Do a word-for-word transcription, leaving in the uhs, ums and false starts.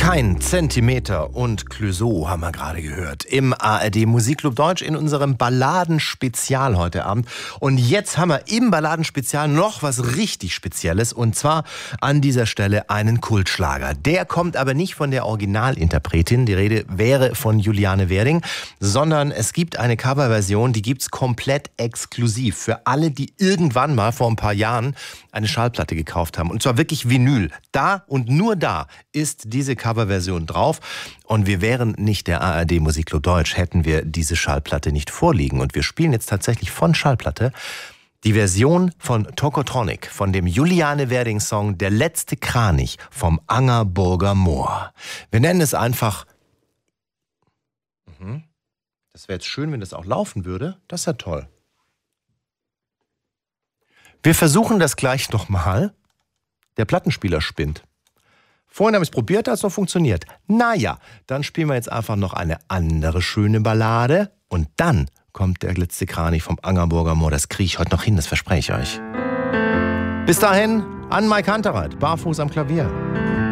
Kein Zentimeter und Clouseau haben wir gerade gehört. Im A R D Musikclub Deutsch in unserem Balladenspezial heute Abend. Und jetzt haben wir im Balladenspezial noch was richtig Spezielles. Und zwar an dieser Stelle einen Kultschlager. Der kommt aber nicht von der Originalinterpretin, die Rede wäre von Juliane Werding, sondern es gibt eine Coverversion, die gibt's komplett exklusiv für alle, die irgendwann mal vor ein paar Jahren eine Schallplatte gekauft haben. Und zwar wirklich Vinyl. Da und nur da ist diese Coverversion drauf. Und wir wären nicht der A R D Musikclub Deutsch, hätten wir diese Schallplatte nicht vorliegen. Und wir spielen jetzt tatsächlich von Schallplatte die Version von Tokotronic, von dem Juliane Werding Song Der letzte Kranich vom Angerburger Moor. Wir nennen es einfach... Mhm. Das wäre jetzt schön, wenn das auch laufen würde. Das ist ja toll. Wir versuchen das gleich nochmal. Der Plattenspieler spinnt. Vorhin habe ich es probiert, hat es noch funktioniert. Naja, dann spielen wir jetzt einfach noch eine andere schöne Ballade. Und dann kommt der letzte Kranich vom Angerburger Moor. Das kriege ich heute noch hin, das verspreche ich euch. Bis dahin, an Mike Hunterreit, barfuß am Klavier.